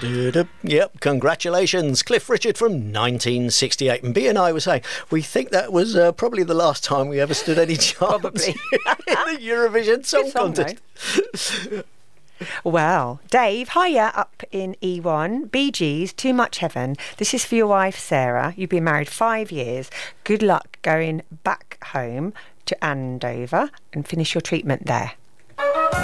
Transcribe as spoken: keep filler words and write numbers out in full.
Yep, congratulations, Cliff Richard from nineteen sixty-eight. And B and I were saying, we think that was uh, probably the last time we ever stood any chance Probably. in the Eurovision Song song, Contest. Well, Dave, hiya up in E one. Bee Gees, Too Much Heaven. This is for your wife, Sarah. You've been married five years. Good luck going back home to Andover and finish your treatment there.